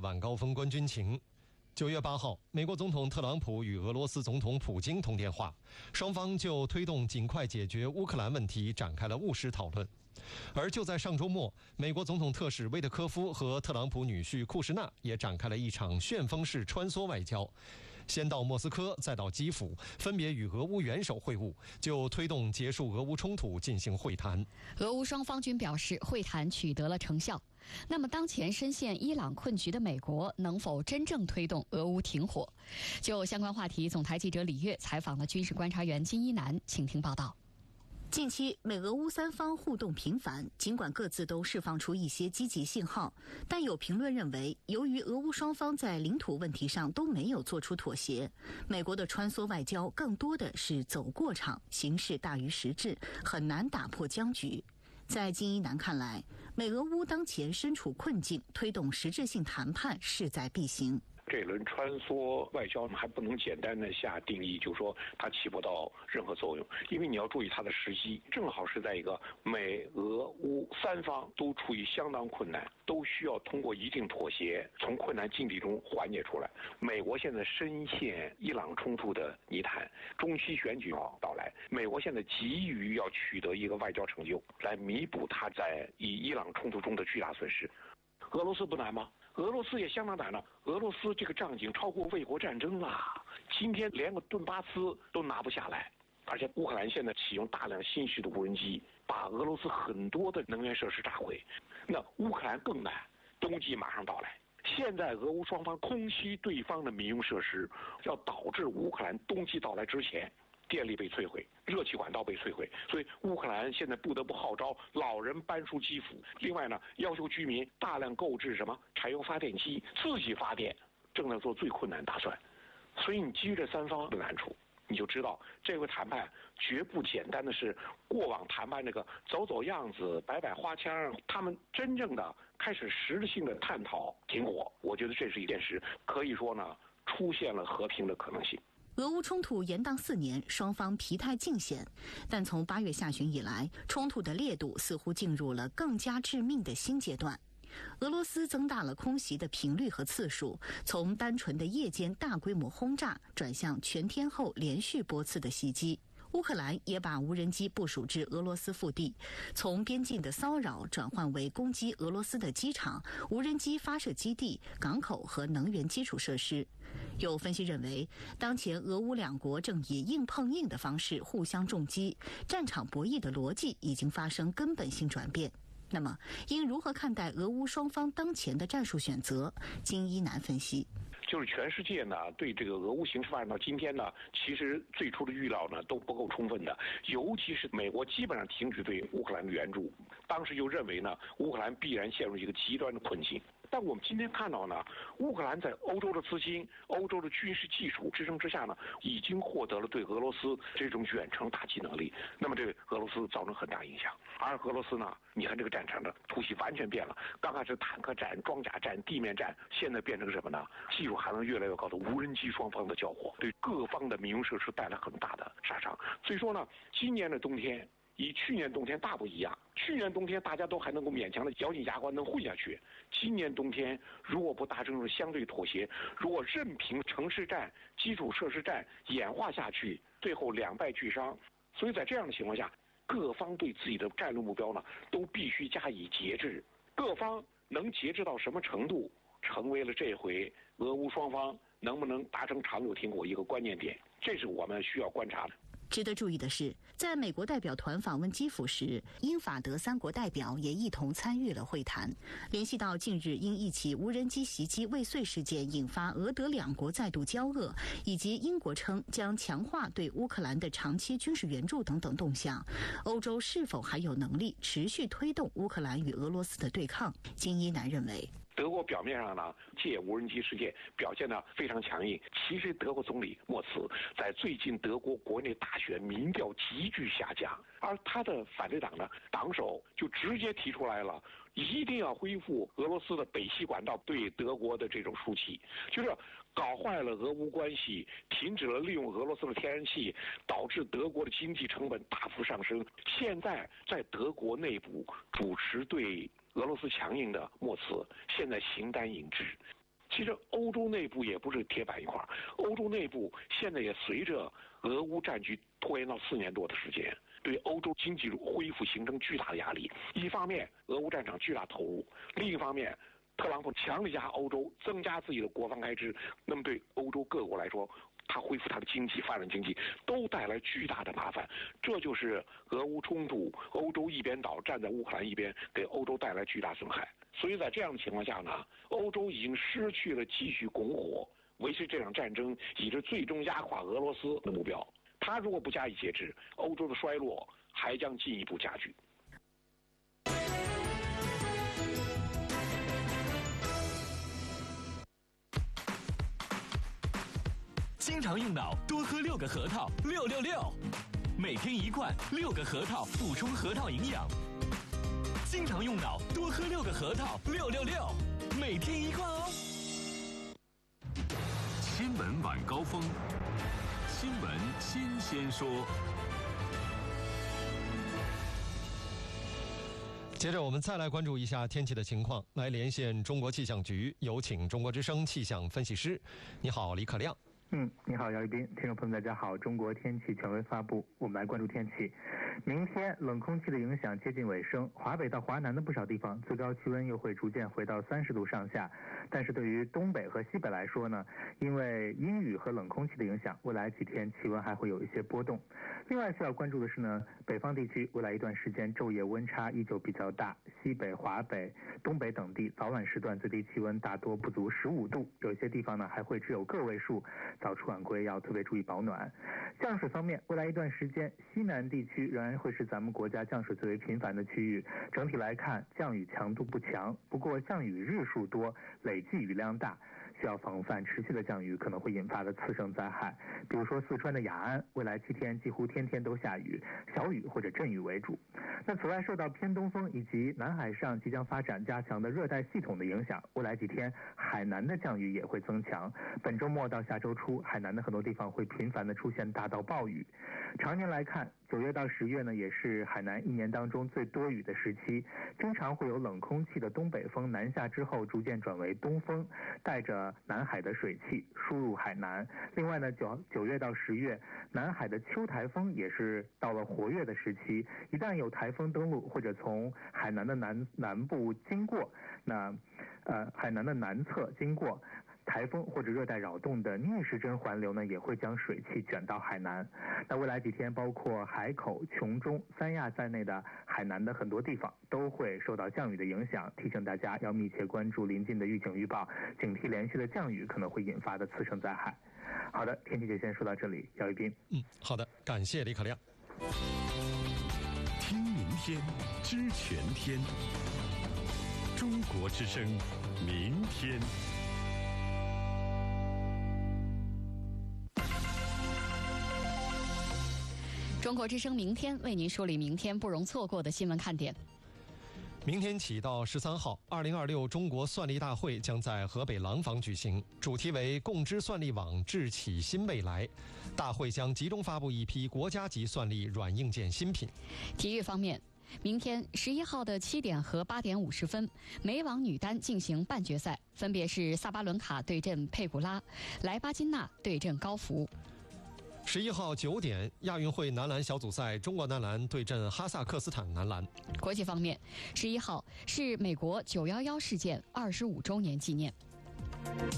晚高峰观军情。9月8号，美国总统特朗普与俄罗斯总统普京通电话，双方就推动尽快解决乌克兰问题展开了务实讨论。而就在上周末，美国总统特使威特科夫和特朗普女婿库什纳也展开了一场旋风式穿梭外交，先到莫斯科，再到基辅，分别与俄乌元首会晤，就推动结束俄乌冲突进行会谈。 俄乌双方均表示会谈取得了成效。那么当前深陷伊朗困局的美国能否真正推动俄乌停火？就相关话题，总台记者李月采访了军事观察员金一南，请听报道。 近期美俄乌三方互动频繁，尽管各自都释放出一些积极信号，但有评论认为，由于俄乌双方在领土问题上都没有做出妥协，美国的穿梭外交更多的是走过场，形式大于实质，很难打破僵局。在金一南看来，美俄乌当前身处困境，推动实质性谈判势在必行。 这轮穿梭外交还不能简单的下定义，就说它起不到任何作用，因为你要注意它的时机，正好是在一个美俄乌三方都处于相当困难，都需要通过一定妥协从困难境地中缓解出来。美国现在深陷伊朗冲突的泥潭，中期选举要到来，美国现在急于要取得一个外交成就，来弥补它在伊朗冲突中的巨大损失。俄罗斯不难吗？俄罗斯也相当难了。俄罗斯这个仗已经超过卫国战争了，今天连个顿巴斯都拿不下来，而且乌克兰现在启用大量新式的无人机，把俄罗斯很多的能源设施炸毁。那乌克兰更难，冬季马上到来，现在俄乌双方空袭对方的民用设施，要导致乌克兰冬季到来之前电力被摧毁，热气管道被摧毁，所以乌克兰现在不得不号召老人搬出基辅。另外呢，要求居民大量购置柴油发电机，自己发电，正在做最困难打算。所以你基于这三方的难处，你就知道这回谈判绝不简单的是过往谈判那个走走样子、摆摆花腔，他们真正的开始实质性的探讨停火。我觉得这是一件事，可以说呢，出现了和平的可能性。 俄乌冲突延宕4年，双方疲态尽显，但从8月下旬以来，冲突的烈度似乎进入了更加致命的新阶段。俄罗斯增大了空袭的频率和次数，从单纯的夜间大规模轰炸转向全天候连续波次的袭击。乌克兰也把无人机部署至俄罗斯腹地，从边境的骚扰转换为攻击俄罗斯的机场、无人机发射基地、港口和能源基础设施。有分析认为，当前俄乌两国正以硬碰硬的方式互相重击，战场博弈的逻辑已经发生根本性转变。那么，应如何看待俄乌双方当前的战术选择？金一南分析， 就是全世界呢对这个俄乌形势发展到今天呢，其实最初的预料呢都不够充分的，尤其是美国基本上停止对乌克兰的援助，当时就认为呢乌克兰必然陷入一个极端的困境。但我们今天看到呢，乌克兰在欧洲的资金、欧洲的军事技术支撑之下呢，已经获得了对俄罗斯这种远程打击能力。那么对俄罗斯造成很大影响。而俄罗斯呢，你看这个战场的突袭完全变了，刚开始坦克战、装甲战、地面战，现在变成什么呢？技术含量越来越高的无人机双方的交火，对各方的民用设施带来很大的杀伤。所以说呢，今年的冬天与去年冬天大不一样。去年冬天大家都还能够勉强的咬紧牙关能混下去，今年冬天如果不达成相对妥协，如果任凭城市战、基础设施战演化下去，最后两败俱伤。所以在这样的情况下，各方对自己的战略目标呢都必须加以节制，各方能节制到什么程度，成为了这回俄乌双方能不能达成长久停火一个关键点，这是我们需要观察的。 值得注意的是，在美国代表团访问基辅时，英法德3国代表也一同参与了会谈。联系到近日因一起无人机袭击未遂事件引发俄德2国再度交恶，以及英国称将强化对乌克兰的长期军事援助等等动向，欧洲是否还有能力持续推动乌克兰与俄罗斯的对抗？金一南认为， 德国表面上呢借无人机事件表现得非常强硬，其实德国总理默茨在最近德国国内大选民调急剧下降，而他的反对党呢党首就直接提出来了，一定要恢复俄罗斯的北溪管道对德国的这种输气，就是搞坏了俄乌关系，停止了利用俄罗斯的天然气，导致德国的经济成本大幅上升。现在在德国内部主持对俄罗斯强硬的默茨现在形单影只， 其实欧洲内部也不是铁板一块，欧洲内部现在也随着俄乌战局拖延到4年多的时间，对欧洲经济恢复形成巨大的压力。一方面，俄乌战场巨大投入；另一方面，特朗普强力压欧洲，增加自己的国防开支，那么对欧洲各国来说，他恢复他的经济、发展经济，都带来巨大的麻烦。这就是俄乌冲突，欧洲一边倒，站在乌克兰一边，给欧洲带来巨大损害。所以在这样的情况下呢，欧洲已经失去了继续拱火、维持这场战争，以致最终压垮俄罗斯的目标。他如果不加以节制，欧洲的衰落还将进一步加剧。 经常用脑，多喝6个核桃，666，每天1罐，6个核桃补充核桃营养。经常用脑，多喝6个核桃，666，每天1罐哦。 新闻晚高峰，新闻新鲜说。 接着我们再来关注一下天气的情况，来连线中国气象局，有请中国之声气象分析师。你好，李可亮。 你好，姚一斌，听众朋友们大家好。中国天气权威发布，我们来关注天气。明天冷空气的影响接近尾声，华北到华南的不少地方最高气温又会逐渐回到30度上下。但是对于东北和西北来说呢，因为阴雨和冷空气的影响，未来几天气温还会有一些波动。另外需要关注的是呢，北方地区未来一段时间昼夜温差依旧比较大，西北、华北、东北等地早晚时段最低气温大多不足15度，有些地方呢还会只有个位数，早出晚归要特别注意保暖。降水方面，未来一段时间西南地区仍然会是咱们国家降水最为频繁的区域，整体来看降雨强度不强，不过降雨日数多，累计雨量大，需要防范持续的降雨可能会引发的次生灾害。比如说四川的雅安，未来7天几乎天天都下雨，小雨或者阵雨为主。那此外，受到偏东风以及南海上即将发展加强的热带系统的影响，未来几天海南的降雨也会增强。本周末到下周初，海南的很多地方会频繁的出现大到暴雨。常年来看，9月到10月呢，也是海南一年当中最多雨的时期，经常会有冷空气的东北风南下之后逐渐转为东风，带着南海的水汽输入海南。另外呢，9月到10月，南海的秋台风也是到了活跃的时期，一旦有台风登陆或者从海南的南部经过，那海南的南侧经过，台风或者热带扰动的逆时针环流呢，也会将水汽卷到海南。那未来几天，包括海口、琼中、三亚在内的海南的很多地方都会受到降雨的影响，提醒大家要密切关注临近的预警预报，警惕连续的降雨可能会引发的次生灾害。好的，天气就先说到这里，姚一斌。 好的，感谢李可亮。 听明天，知全天。中国之声，明天。 中国之声明天为您梳理明天不容错过的新闻看点。 明天起到13号，2026中国算力大会将在河北廊坊举行，主题为共知算力网，智启新未来。大会将集中发布一批国家级算力软硬件新品。 体育方面，明天11号的7点和8点50分，美网女单进行半决赛，分别是萨巴伦卡对阵佩古拉，莱巴金娜对阵高福。 11号9点，亚运会男篮小组赛，中国男篮对阵哈萨克斯坦男篮。 国际方面，11号是美国911事件25周年纪念。